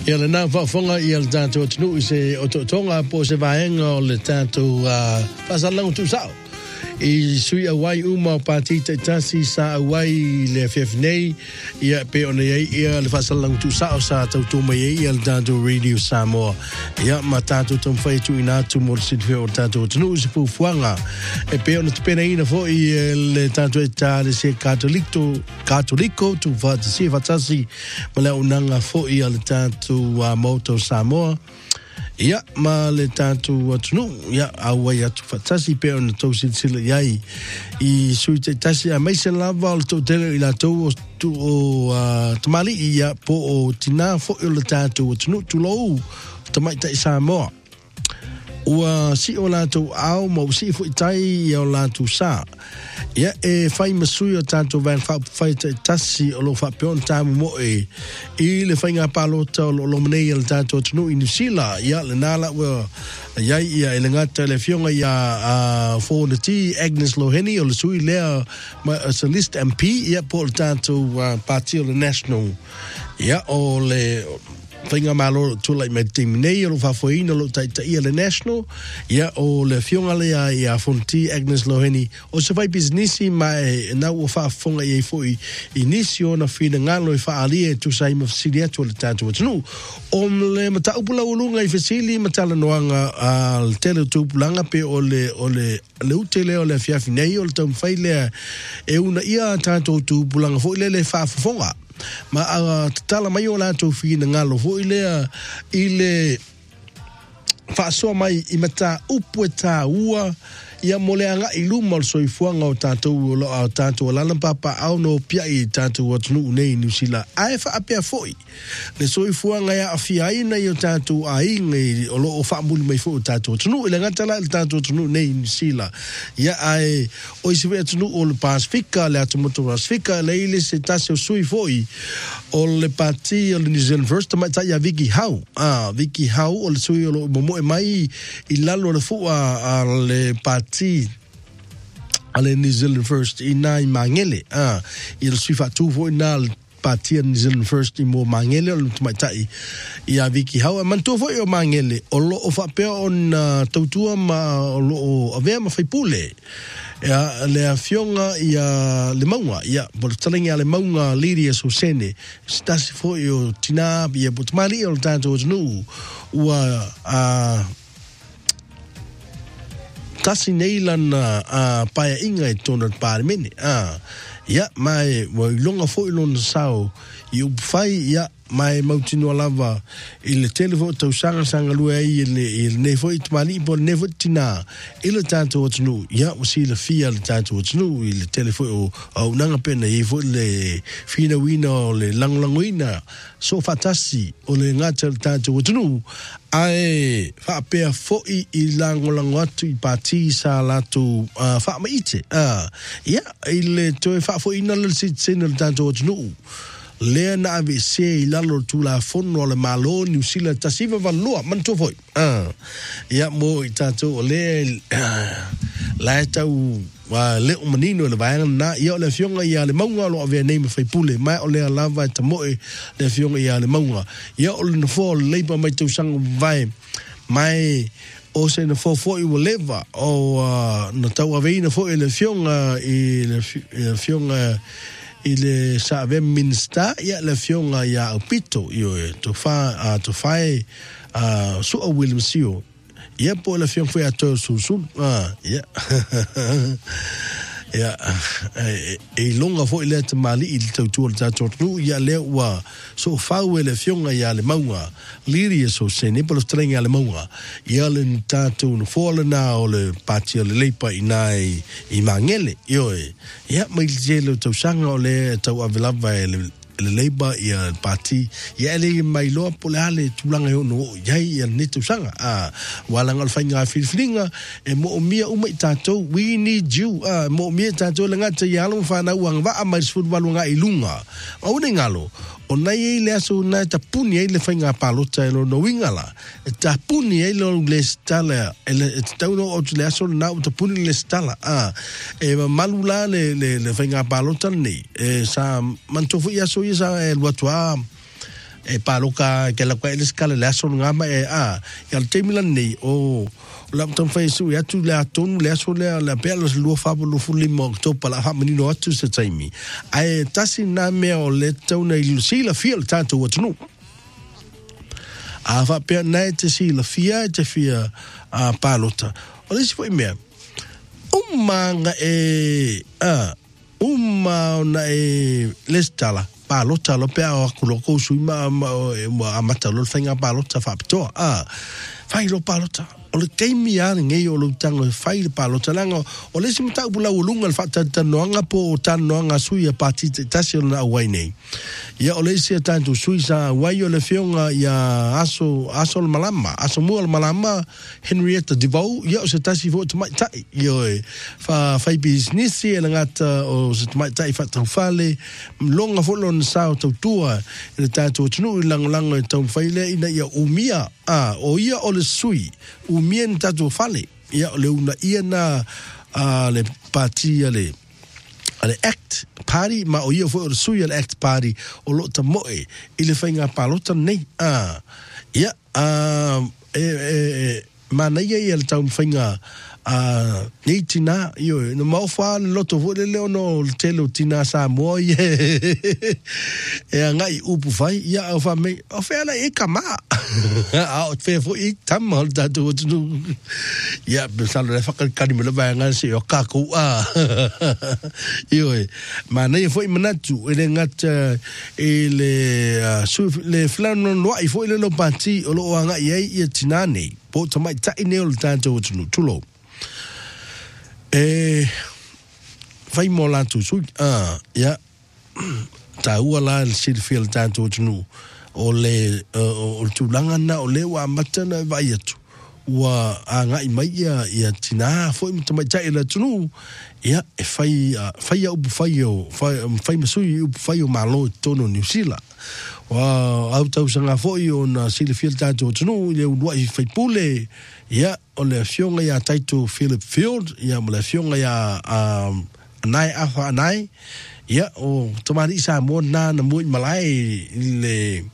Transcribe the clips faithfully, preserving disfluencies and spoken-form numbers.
Ia le nā whaafonga i al tātou atunu i se o tonga po se vaenga o le tātou whasalangu tu sao. I sui awai uma o pāti te tasi sa awai le whiawhinei ia pe o nei ia le whasalangu tu sao sa tau tōmai e ia le tātou Radio Samoa. Ia ma tātou tom whai tu ina tu mor sidwhea o tātou atunu i se pufuanga. E pe o na tupena ina fo i le tātou e tā le se katoliko, katoliko tu whatasi whatasi ma le unanga fo i le tātou uh, moto Samoa. Ia, ma le tātou atunu, ia, awai atu whatasi pe o na tau sila iai i sui te tasi a meise lava o le tau tele i la tau o, tu, o uh, tamali ia po o tina fo i le tātou atunu tu lou tamaita i Samoa. Ua si o lātou au ma usi fo i tai i o lātou sā. Ia e whai masui o tātou vang whai te tasi o lo whapeon tāmu mo e i le whai ngā pālota o lo lo manei o tātou atunu i New Zealand. Ia le nāla ua iai ia e le ngata le fionga ia uh, for the T Agnes Loheni o le sui lea ma uh, Celeste M P ia po le tātou uh, party o le National. Ia o le whainga malo tūlai mai te minei o lo whafoina lo tai tai le National ia o le fionga lea i a Fonti Agnes Loheni o se vai biznisi mai na o whafonga i e foi i nisi o na whina ngalo i whaali e tu sai mawhasiri atu o le tātou atunu o le mata upula ulunga i whasili matala noanga al tele tūpulanga pe o le o le le ute leo le whiawhinei o le tau mwhai lea e una ia tātou tūpulanga fo i le le whafonga ma uh, tala mai o lātou whina ngalo fo i lea i le whaasoa mai i mata upu e tā ua ia moleanga i luma o soifuanga o tātou o loa o tātou o lalampapa au no pia i tātou o tunu unei New Zealand ae wha apea foi le soifuanga ia a fiaina i o tātou a inga o loo whaamuli mai fo o tātou o tunu i le ngatala i tātou o tunu unei New Zealand ia ae o isi wea tunu o le Pasifika le atumoto Pasifika le ile se tase o sui foi o le pati o le New Zealand First tamai tai a Vicky Hau ah, Vicky Hau o le sui o lo momo e mai i lalo le fua a le pati ale New Zealand First i nai mangele ah i le sui fatu fo i nā pati New Zealand First i mo mangele o le tamaitai i a Vicky Hau e mantua fo i o mangele o lo o whapea o na tautua ma o lo o avea ma whaipule ia le a fionga i a le maunga ia por talengi a le maunga Lydia Susene stasi fo i o tina i a putamari o le tātou o tunu ua a tasi neilan a paia inga e tona pārimene ah ia mai wa longa fo i lona sao i upwhai ia mai mautino lava i le telefo tau sanga sanga lua i le i le nefo i tamani i po nefo tina i le tātou o tunu ia o si le fia le tātou o tunu i le telefo o au nanga pena i fo le fina wina o le langlanguina so fatasi o le ngata le tātou o tunu ai fa pea fo i i langolango atu i pati sa latu uh, fa maite ah ia i le toe fa fo ina le sitsena le tātou o tunu lea na ave se i lalo tu la fono le malo New Zealand tasiva valua manto foi ah ia mo i tato le la tau wa le o manino le vai na ia le fionga ia le maunga lo ave nei me fai pule mai o le lava ta mo le fionga ia le maunga ia o le fo le pa mai tu sang vai mai o se na fo fo i leva o uh, na tau ave na fo le fionga i le fionga i le Save Minster ia le fionga ia o pito io to fa uh, to fai uh, su o Williams io ia po le fionga foi a to su su ah ia ia e longa foi le te mali i tau tu ta tu ia le wa so fa le fionga ia le maunga liria so se ne po strenga le maunga ia le tatu no fola na o le pati le leipa i nai i mangele io ia mai jelo tau sanga o le tau avelava le le leiba ia pati ia le mai lo po le ale tulanga yo no ia ia netu sanga ah wala ngal fainga filflinga e mo mia uma tato we need you ah mo mia tato langa te yalo fa na wang va mai football nga ilunga o ne ngalo o nei le aso na ta puni le fainga palota lo no wingala ta puni lo le stala ele ta no o le aso na ta puni le stala ah e malula le le fainga palota nei e sa mantofu ia so ia el watua e paloka ke la kwa le skala la so nga ma e a ya te milan nei o la tam fa su ya tu la ton le so le la pelo lo fa lo fu li mo to pa la ha mani no tu se taimi ai tasi na me o le tau na ilusi la feel tanto what no a fa pe na te si la fia te fia a palota o le si foi me uma nga e a uma na e lestala palota lo pe a ku lo ko su ma a mata lo fenga palota fa pto a fai lo palota o le teimi a ngai o lo tango fai le palota langa o le simta bula ulunga fa ta noanga po ta noanga sui a pati tasi na wai nei ya o le sia tanto sui sa wai o le fionga ya aso aso malama aso mu malama Henrietta Devaux ya o se tasi fo mai tai yo fa fai business e ngata o se mai tai fa tau fale longa fo lon sa tau tua le tanto tunu lang lang tau fai le ina ya umia a o ia o le sui umien tatu fale ia o le una ia na a le parti ale ale act party ma o ia fo o le sui ale act party o lo ta moe i le whainga palota nei a ia a e e ma nei ia le tau whainga a nei tina io no mau fa loto vo le no telo tina sa mo ye e ngai upu fai ya o fa me o fa la e kama a o fe fo i tamal da tu ya be salo le fa ka ni me le ba nga si o ka ku a io ma nei fo i manatu e le ngat e le su le flano no i fo le no parti o lo nga ye ye tina nei po to mai ta ne o tanto tu tulo e fai mo la tu su ah ya ta ua la el silfiel tanto tunu o le o tu langa na o le wa matana vai atu wa anga i mai ya ya tina foi mo mai tai la tunu ya e fai fai o fai o fai masui o fai o malo tono New Zealand wa au tau sanga foi o na silfiel tanto tunu le o i fai pule ya o le fionga ya taito Philip Field ya mo le fionga ya um, nai afa nai ya o tomari sa mo na na mo malai le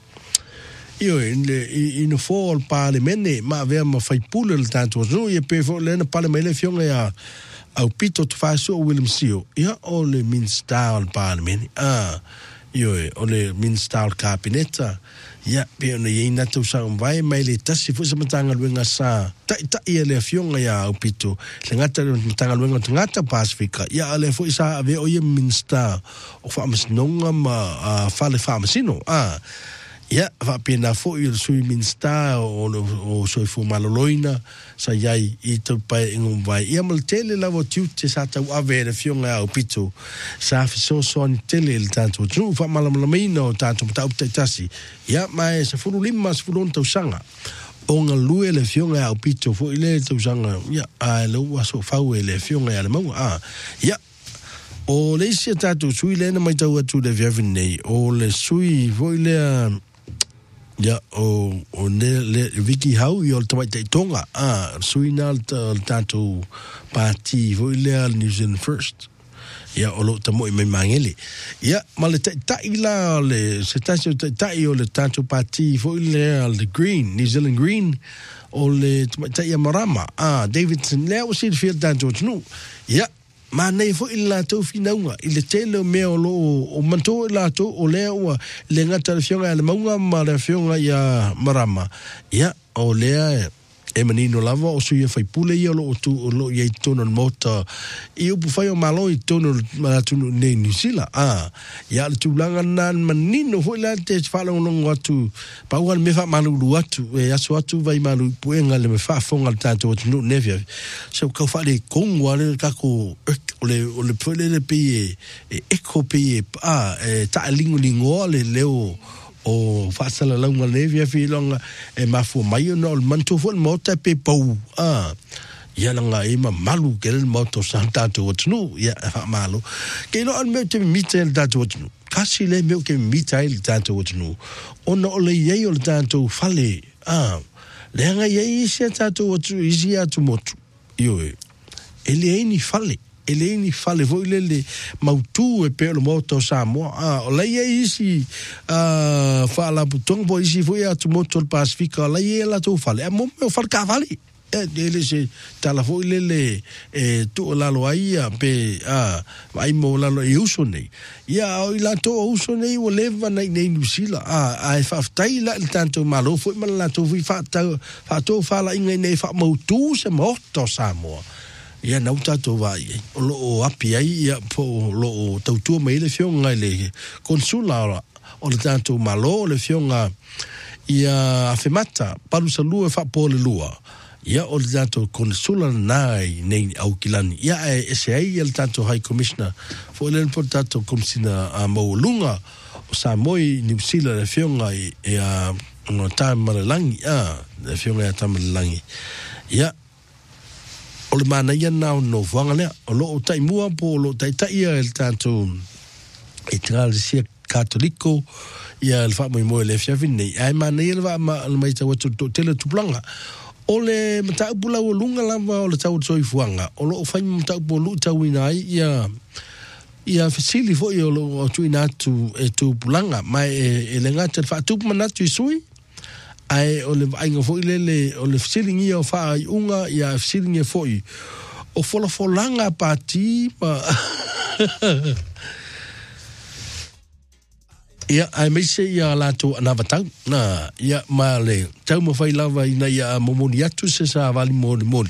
io in le in fall parliament ma ver ma fai pule le tanto no ye pe fo le na parliament le fionga ya au pito to faso William Sio ya o le Minster parliament ah io o le Minster cabineta ya pe ona ye na tu sa vai mai le tasi fu sa matanga luenga sa ta ta ia le fionga ya au pito le ngata le matanga luenga ngata Pasifika ya le fu sa ave o ye Minster o fa mas nonga ma fa le fa masino ah ya va pena fo il sui Minster o o so fu maloloina sa yai i to pa ngum vai ia mal tele la vo tiu te sa ta ave le fionga au pito sa so so ni tele il tanto tu fa malamalino tanto ta tasi ya mai se fulu lima se fulu tau sanga o nga lue le fionga au pito fo ile tau sanga ya a lo so fa le fionga ya le mau ah ya o le sia tatu sui le na mai tau atu le viavine o le sui fo ile ya o o ne le Vicky Hau yo te mai te tonga ah suina tanto parti vo ile New Zealand First ya o lo tamo me mangeli ya male te tai la le se tanto te tai o le tanto parti vo ile the Green New Zealand Green o le te ya marama ah Davidson le o si fiel tanto no ya ma nei fo ila to finaunga ile tele me o lo o manto la to o le o le ngata le fionga le maunga ma le fionga ya marama ya o le e manino lava o su ia fai pule ia lo tu o lo ia tono mota i upu fai o malo i tono ma tu ne New Zealand ah ia le tulanga nan manino ho la te fala no atu pa ua me fa malu lu atu e aso atu vai malu puenga le me fa fonga tanto no nevia so ka fa le kongwa le ka ko le o le pole le pe e eko pe ah e ta lingo lingo le leo o fasala longa levia fi longa e mafu mai no manto fo mota pe pau ah ya langa e ma malu ke le moto santa to tnu ya malu ke no al me te mitel da to tnu kasi le me ke mitel da to tnu ono le ye o da to fale ah le nga ye se ta to tnu isia to motu yo ele ni fale ele ni fale vo ile le mautu e pe lo moto Samoa a o le isi a fala butong bo isi vo ia tu moto Pacifica la ia la tu fale mo me fal ka fale e ele se tala vo ile le e tu la lo ia pe a vai mo la lo uso nei ia o ila to uso nei o leva nei nei nusila a a fa tai la tanto malo fo ma la to vi fa fa to fala inga nei fa mautu se moto Samoa ia nau tatou vai o lo o api ai ia po lo o tautua mai le fionga le consula o le tatou malo le fionga ia afemata paru salua fa po le lua ia o le tatou consula nai nei au kilani ia e ese ai le tatou high commissioner fo le po tatou komisina a maulunga o Samoi New Zealand le fionga e a no tamalangi a le fionga e tamalangi ia o le mana ia nao no whanga lea, o lo o tai mua po o lo tai tai ia el tanto e tangale sia katoliko ia le wha moi moe le fiawhin nei. Ai mana ia le wha le mai tau atu tele tuplanga. O le matau pula o lunga lava o le tau tsoi fuanga. O lo o whain matau po lu tau ina ai ia ia fesili fo i o lo o tu ina atu e tu pulanga. Mai e, e le ngata le wha tupu manatu i sui. Ai o le ainga foi lele o le feeling ia o fa unga ia feeling e foi o fola folanga pati ma ia ai me se ia la to na batau na ia ma le tau mo fai lava ina ia momoni atu se sa vali mo mo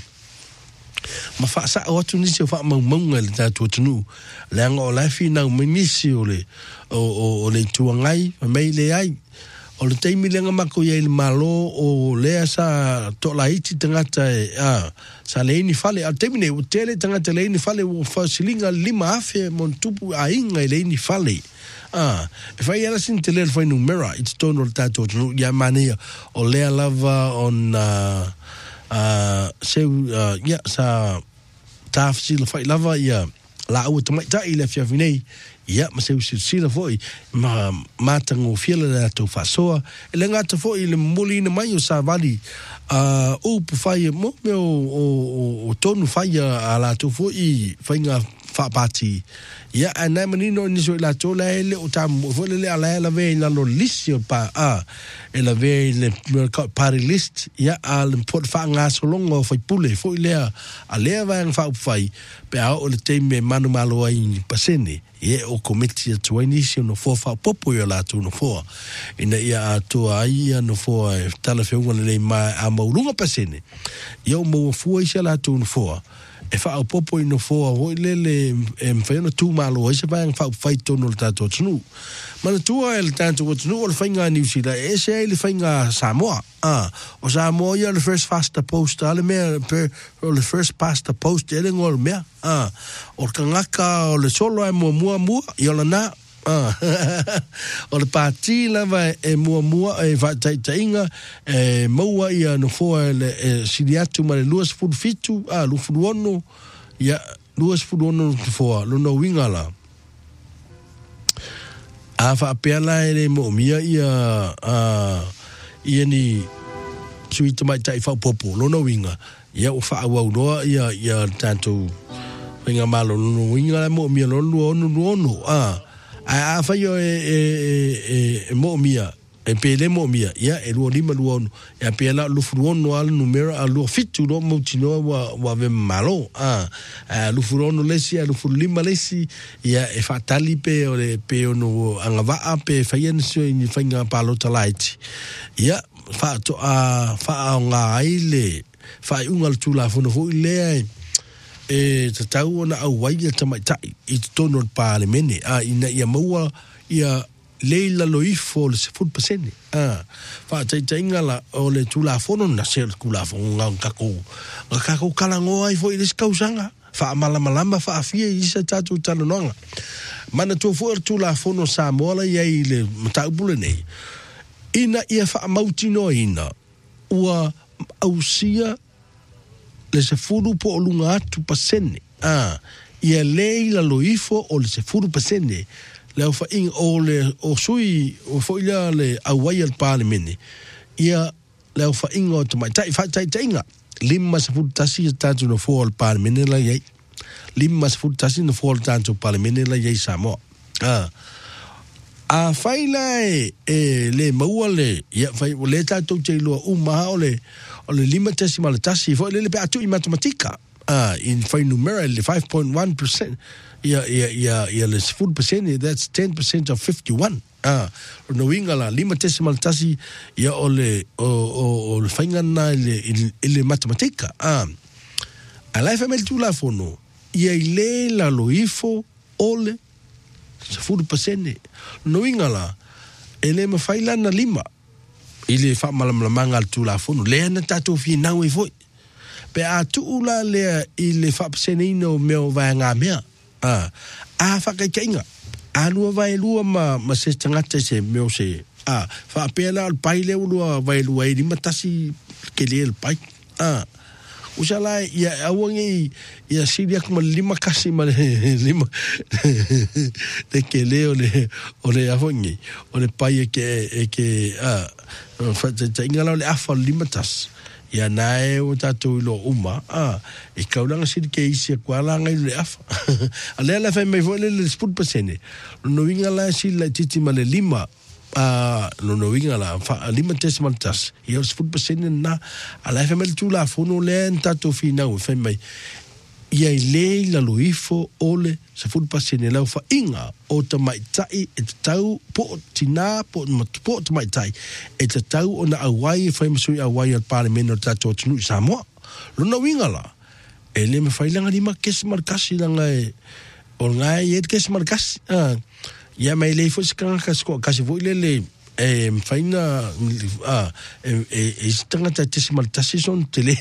ma fa sa o tu ni se fa mo mo le tatu tunu le anga o la fina o minisi o le o o le tuangai me le ai o le teimi lenga mako ia il malo o lea sa to la iti tangata e a sa leini fale al teimi ne o tele tangata leini fale o fasilinga lima afe mon tupu a inga leini fale a e fai ala sin tele fai numera it's tono tato ya mania o lea lava on uh, uh, se uh, ya sa tafsi le fai lava ia la o tamai ta ile fia finei ia ma se usi sila foi ma matango fiela da to fasoa ele ngata foi le molina mai o sa vali a o pu fai mo me o o tonu fai ala to foi fai nga fa party ia ana menino ni so la to la ele o tam fo le ala la ve la lo lisio pa a ela ve le party list ia al pot fa nga so longo foi pule foi le a le va fa fai pe a o le teme manu malo ai pasene e o komiti tu inisio no fo fa popo yo la tu no fo ina ia to ai no fo tala fe ngone le ma a maulunga pasene yo mo fu ia la tu no fo e fa o popo no fo o le le em fa no tu malo e se va fa fai to no tato tnu ma tu el tanto what no o fainga New Zealand e se ele fainga Samoa ah o Samoa ia le first faster post ale me per le first pasta post ele ngol me ah o kangaka o le solo e mo mo mo ia na ah o le party lava e mo mo e va tai tainga e mo ia no fo le siliatu ma le luas food fitu ah lu fuono ia luas fuono fo lo no wingala a fa pela ele mo mia ia a ia ni suita mai tai fa popo lo no winga ia o fa wa no ia ia tanto winga malo no winga mo mia lo no no no a a fa yo e e mo mia e pele mo mia ia e lo lima lo e pela lo fuono al numero al lo fitu lo mo tino wa wa ve malo a lo fuono lesi lo fu lima lesi ia e fatali pe o le pe no anga va pe fa yen so ni fanga palo talaiti ia fa to a fa nga ile fa ungal tula fu no fu le e te tau ona au wai ta mai tai i tono parliamene a ina ia maua ia leila loifo le food percent ah fa tai tainga la o le tula fono na se kula fo nga kako nga kako kala ngo ai fo i dis kausanga fa mala malamba fa afia i se tatu talonanga mana to fo tula fono Samoa ia i le mataubule nei ina ia fa mautino ina ua ausia le se furu po olunga atu pasene ah ia leila loifo o le se furu pasene le fa in o le o sui o foi le awai al parliamene ia le fa in o mai tai fa tai tainga lima se fu tasi tatu no fo al parliamene la ia lima se futa tasi na fuol tanto palemene la yei Samoa. Ah. A faila e, e le maua le, ia fai le tatou te loa uma o le, o le lima tasi ma le tasi, fo le le pe atu i matematika. Ah, in fai numera le five point one percent. Ia, ia, ia, ia le food percent, that's ten percent of fifty-one. Ah, no winga la lima tasi ma le tasi, ia o le, o, o, o le faingana le, le matematika. Ah, a lai fa mele tu la fono, ia i le la loifo o le se food percent. No inga la, ele ma faila na lima. Ile fa malamanga al tu la fono. Le ana tato fi nau e foi. Pe a tu ula le ile fa percentino meo vai ngā mea. Ah, a fa kai kainga. A lua vai lua ma ma se tangata se meo se. Ah, fa pela al pai le lua vai lua i lima tasi ke le al pai. Ah, usala ia awangi ia sidia kuma lima kasi ma lima de ke le o le o le awangi o le pai ke e ke ah fa te ingala le afa lima tas ia nae o tatu lo uma ah e kaulanga sid ke isi kwala ngai le afa ale la fa me vo le sput pasene no ingala si la titi ma le lima ah no no winga la fa lima tesimal tas i os food percent na ala F M L tu la fono lenta to fina o fe mai ia le la loifo ole se food percent la fa inga o te mai tai e te tau po tina po po te mai tai e te tau ona awai fa msui awai al parlamento tato tunu Samoa lo no winga la ele me fa ilanga lima kesmal kasi langa e o ngai e kesmal kasi ah ia mai le fo skanga kasko kasi vo le le e faina ah e e stanga ta tesimal tasison tele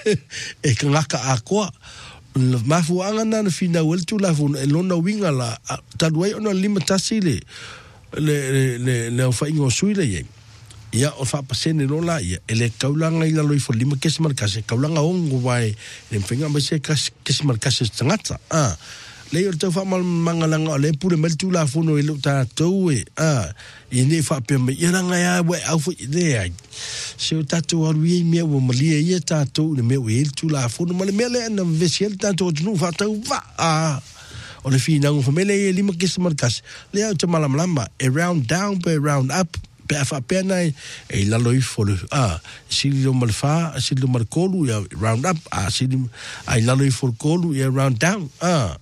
e kanga akwa ma fu anga na fina wel tu la fu e lona winga la talwai ona lima tasile le le le fa ingo suile ye ia o fa pasene no la ia ele kaulanga ila loi fo lima kesimal kasi kaulanga ongo vai le finga ma se kesimal kasi tangata ah le o tau fa mal mangalanga le pure mel tu la fono e lo ta tau e ah i ne fa pe me ia nga ya we au fo de ai se o tatu o wi me o mali e ta tau ne me we tu la fono mal me le na vesiel ta to nu fa tau va ah o le fina ngo famele e lima kis markas le o te malam lamba around down pe round up pe fa pe na e la loi fo le ah si lo mal fa si lo mal kolu ya round up ah si ai la loi fo kolu ya round down ah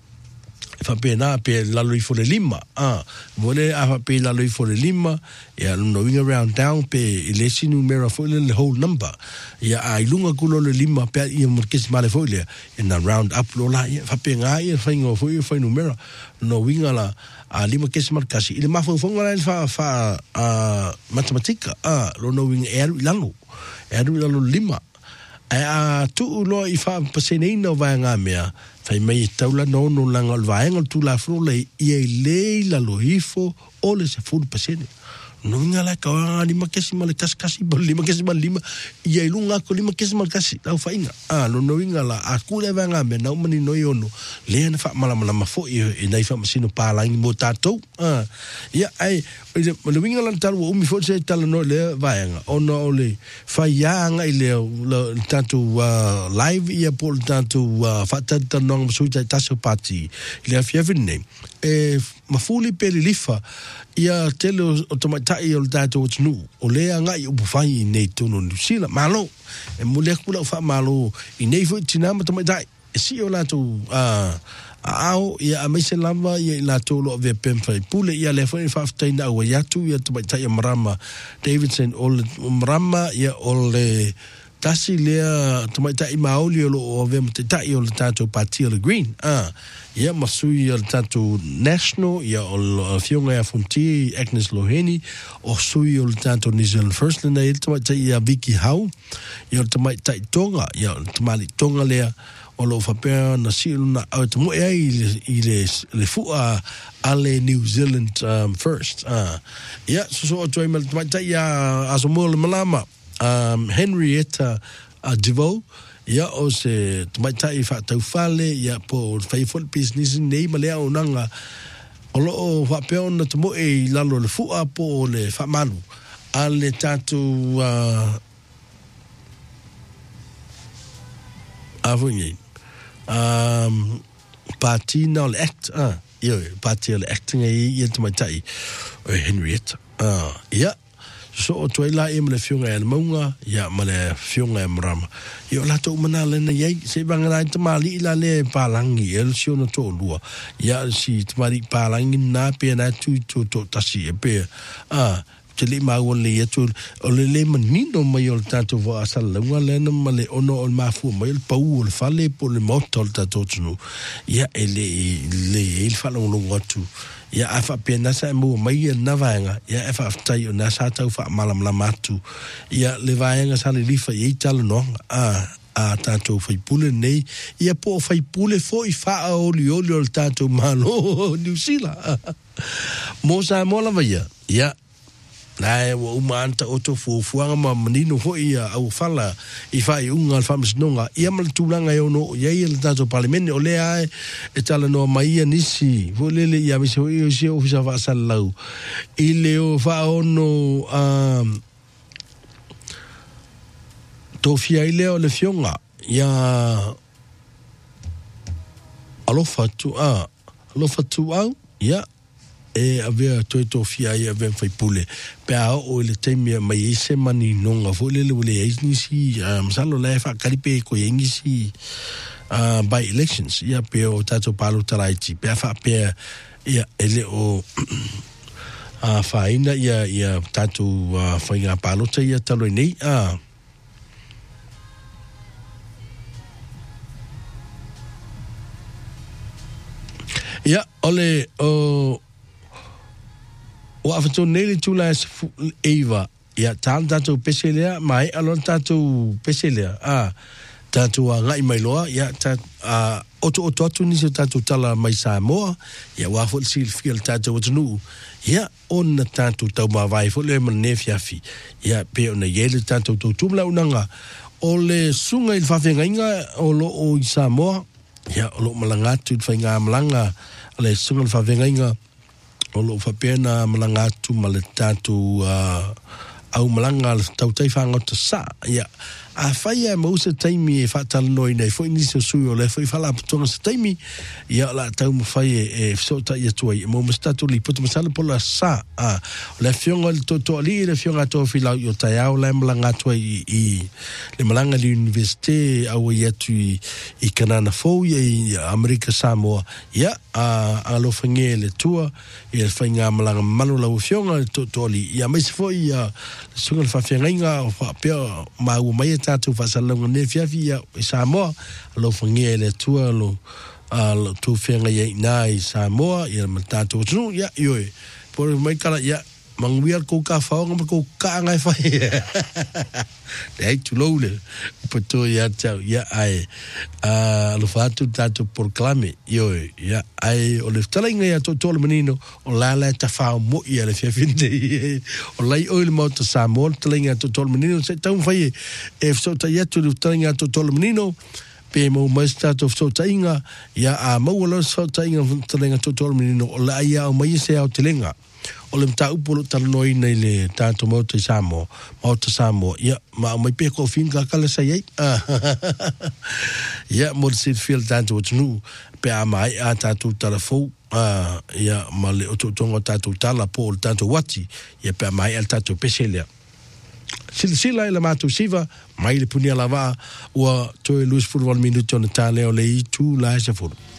fa pena pe la lui for le lima ah vole a pe la lui for le lima ya no going around down pe le si numero for le whole number ya ai lunga kulo le lima pe i mo kes male fo le in a round up lo la fa pe nga i fa ngo fo fo numero no winga la a lima kes mar kasi ile ma fo fo ngala fa fa a matematika ah lo no winga er lango er lo lima a tu lo i fa pasene no va nga mea fai mai taula no no langa al vaenga tu la fro le i le la lo ifo o le se food pasene no nga la ka ni ma kesi ma le kas kasi ba lima kesi ma lima i ai lunga ko lima kesi ma kasi la fa inga ah no no nga la a ku le va nga me no mani no yono le na fa mala mala ma fo i nei fa masino pa la mo tato ah ya ai le winga lan tal wo mi fo se tal no le vaenga o no le fa ya nga i le tanto live ia por tanto fa tanto no so ta taso party le fa venne e ma fuli pe le lifa ia tele automatai o dato nu o le nga i upu fai nei tono sila malo e mule kula fa malo i nei fo tina ma automatai e si o lato a ao ia amese lava ia la tolo ve pemfa pule ia le foi fa taina o ya tu ia automatai marama Davidson o marama ia o le tasi lea automatai maoli o ve mtai o tato party o green ah ia masui o tanto national ia o fionga a fonti Agnes Loheni o sui o tanto New Zealand First Land ia tamai ia Vicky Hau ia tamai tai tonga ia tamali tonga lea o lo fapea na silu na au tamu e i le le fua ale New Zealand um, First ah ia so so o toi mal tamai tai ia asomo le malama um, Henrietta uh, Devo ia o se tamaita fa tau fale ia po faithful business nei malea o nanga o lo o fa pe ona tomo e lalo le fua po le fa malu ale tatu uh, avunye um party no act ah yo party le acting ai i te mai tai o Henrietta ah ya so o toi la em le fiunga e maunga ya ma le fiunga e mrama yo la to mana le na ye se banga la te mali la le palangi el sio no to lua ya si te mali palangi na pe na tu to to tasi e pe ah te li ma wole ye tu o le le manino mai o tanto vo asal le wale na male ono o mafu mai el pau o le fale po le moto ta to tunu ya ele le il fa lo watu ya afa pena sa mo mai na vanga ya afa tai na sa tau fa malam la matu ya le vanga sa le lifa ye talo no a a tanto fai pule nei ia po fai pule foi fa o li o li tanto malo New Zealand mo sa mo la vaya ya Nai wa umanta oto fu fuanga ma manino ho ia au fala I fai unga al famis nonga ia mal tulanga yo no ia ia tanto parlamento o le ai e tala no mai nisi vo lele ia mi so io si ofisa va sallau ile o fa ono um to fia ile o le fionga ia alofa tu a alofa tu au ia e avea toi to fia ia ven fai pule pe a o le temia mai se mani nonga fo le le le ni si um salo le fa kalipe ko yengi si uh, by elections ia pe o tato palo taraiti pe fa pe ia ele o a fa ina ia ia tato uh, fa ia palo te ia talo nei a ia ole o o afato nele tula Eva ya tan tanto peselea mai alon tanto peselea ah tanto ngai mai loa ya ta oto oto atu ni tanto tala mai Samoa ya wa fo sil fiel tanto wotnu ya on tanto tau ma vai fo le manefia fi ya pe ona yele tanto to tumla unanga o le sunga il fafenga inga o lo o Samoa ya o lo malanga tu fainga malanga le sunga il fafenga inga o lo fa pena malanga tu maletatu uh, au malanga tau tai fanga to sa ya a faia mo se taimi e fa tal noi nei foi ni so sui o le foi fala putonga se taimi ya la tau mo fai e so ta ia tuai mo mo statu li puto masala po la sa a le fionga to to li le fionga to fila yo tai au le malanga tuai i le malanga li universite au ia tu i kanana fo i Amerika Samoa ya a a lo fange le tua e le fainga malanga malu la fionga to to li ya mai se foi ya sunga fa fenga fa pe ma u mai tatu fa salonga ne fiafia Samoa lo fange le tua lo al tu fenga ye nai Samoa ia matatu tu ya yo por mai kala ya manguiar ko ka fa ngam ko ka ngai fa dai tu lo le poto ya tau ya ai a lo fatu tatu por clame yo ya ai o le talinga ya to tolo menino o la la ta fa mo ia le fiafinde o lai o le moto Samoa talinga to tolo menino se tau fa e so ta ya tu talinga to tolo menino pe mo mais tato so tainga ya a mo lo so tainga talinga to tolo menino o la ia o mai se au talinga o le mta upolo talnoi nei le tato moto Samoa moto Samoa ya ma mai pe ko finga kala sai ya mo se feel tanto tnu pe a mai a tato telefo ah ya ma le o tonga tato tala po tanto wati ya pe mai al tato peselia sila sila la matu siva mai le punia lava o to e luz for one minute on tale o le tu la se for